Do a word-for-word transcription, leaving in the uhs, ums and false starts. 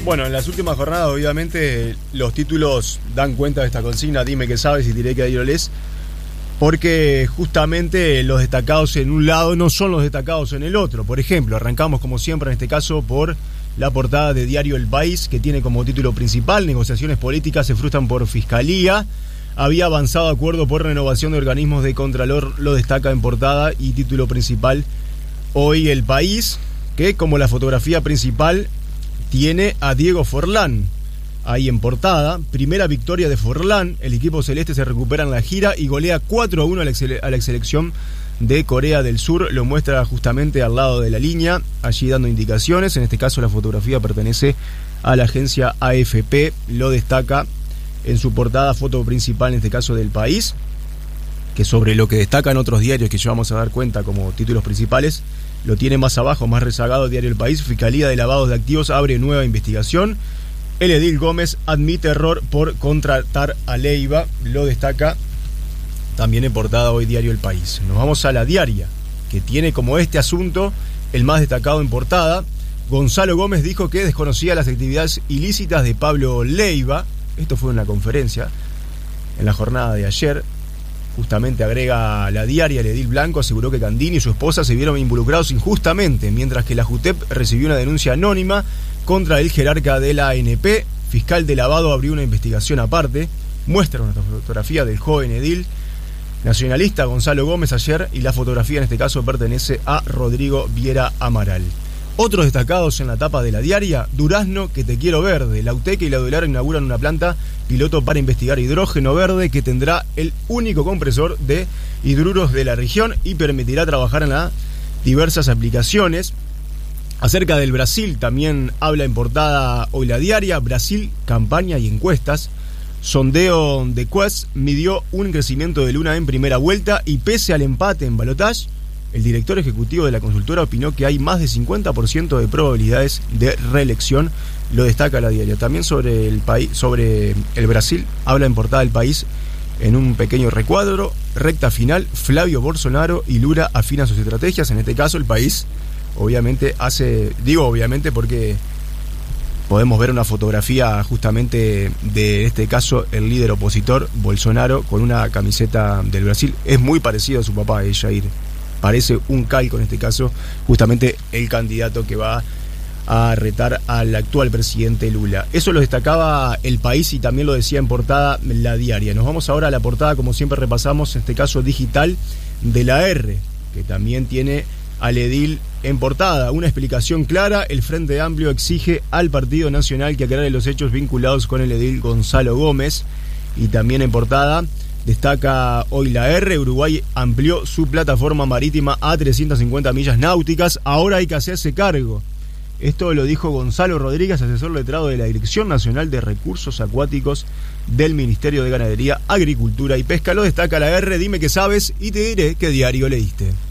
Bueno, en las últimas jornadas, obviamente, los títulos dan cuenta de esta consigna, dime qué sabes y diré que ahí lo lees, porque justamente los destacados en un lado no son los destacados en el otro. Por ejemplo, arrancamos como siempre en este caso por la portada de Diario El País, que tiene como título principal: negociaciones políticas se frustran por fiscalía. Había avanzado acuerdo por renovación de organismos de Contralor, lo destaca en portada y título principal hoy El País, que como la fotografía principal tiene a Diego Forlán ahí en portada. Primera victoria de Forlán, el equipo celeste se recupera en la gira y golea cuatro a uno a la, ex- a la ex selección de Corea del Sur. Lo muestra justamente al lado de la línea, allí dando indicaciones. En este caso la fotografía pertenece a la agencia A F P, lo destaca en su portada, foto principal en este caso del País, que sobre lo que destacan otros diarios que ya vamos a dar cuenta como títulos principales, lo tiene más abajo, más rezagado Diario El País. Fiscalía de lavados de activos abre nueva investigación. El edil Gómez admite error por contratar a Leiva, lo destaca también en portada hoy Diario El País. Nos vamos a La Diaria, que tiene como este asunto el más destacado en portada. Gonzalo Gómez dijo que desconocía las actividades ilícitas de Pablo Leiva. Esto fue en una conferencia en la jornada de ayer. Justamente agrega La Diaria, el edil Blanco aseguró que Candini y su esposa se vieron involucrados injustamente, mientras que la JUTEP recibió una denuncia anónima contra el jerarca de la A N P. Fiscal de lavado abrió una investigación aparte. Muestra una fotografía del joven edil nacionalista Gonzalo Gómez ayer, y la fotografía en este caso pertenece a Rodrigo Viera Amaral. Otros destacados en la tapa de La Diaria: Durazno, que te quiero verde. La UTEC y la Udelar inauguran una planta piloto para investigar hidrógeno verde que tendrá el único compresor de hidruros de la región y permitirá trabajar en las diversas aplicaciones. Acerca del Brasil también habla en portada hoy La Diaria. Brasil, campaña y encuestas. Sondeo de Quest midió un crecimiento de Luna en primera vuelta y pese al empate en balotaje, el director ejecutivo de la consultora opinó que hay más de cincuenta por ciento de probabilidades de reelección, lo destaca La Diaria. También sobre el país, sobre el Brasil, habla en portada El País en un pequeño recuadro. Recta final, Flavio Bolsonaro y Lula afinan sus estrategias. En este caso El País obviamente hace, digo obviamente porque podemos ver una fotografía justamente de este caso el líder opositor Bolsonaro con una camiseta del Brasil. Es muy parecido a su papá, eh, Jair. Parece un calco en este caso, justamente el candidato que va a retar al actual presidente Lula. Eso lo destacaba El País y también lo decía en portada La Diaria. Nos vamos ahora a la portada, como siempre repasamos, en este caso digital, de La R, que también tiene al edil en portada. Una explicación clara: el Frente Amplio exige al Partido Nacional que aclare los hechos vinculados con el edil Gonzalo Gómez. Y también en portada destaca hoy La R: Uruguay amplió su plataforma marítima a trescientas cincuenta millas náuticas, ahora hay que hacerse cargo. Esto lo dijo Gonzalo Rodríguez, asesor letrado de la Dirección Nacional de Recursos Acuáticos del Ministerio de Ganadería, Agricultura y Pesca. Lo destaca La R. Dime qué sabes y te diré qué diario leíste.